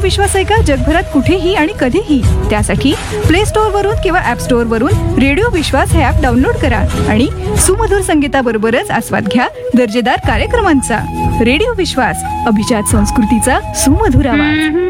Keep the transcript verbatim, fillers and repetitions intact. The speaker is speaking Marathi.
विश्वास ऐका जगभरात कुठेही आणि कधीही. त्यासाठी प्ले स्टोअर वरून किंवा ऍप स्टोअर वरून रेडिओ विश्वास हे ऍप डाउनलोड करा आणि सुमधुर संगीताबरोबरच आस्वाद घ्या दर्जेदार कार्यक्रमांचा. रेडिओ विश्वास, अभिजात संस्कृतीचा सुमधुर आवाज.